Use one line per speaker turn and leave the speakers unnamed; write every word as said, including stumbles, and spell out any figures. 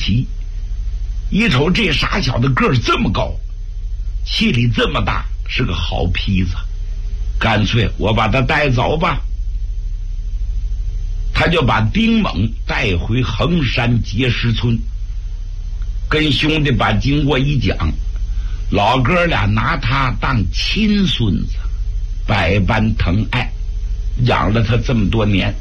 起，一瞅这傻小子个儿这么高，气力这么大，是个好坯子，干脆我把他带走吧。他就把丁猛带回衡山碣石村，跟兄弟把经过一讲，老哥俩拿他当亲孙子，百般疼爱，养了他这么多年。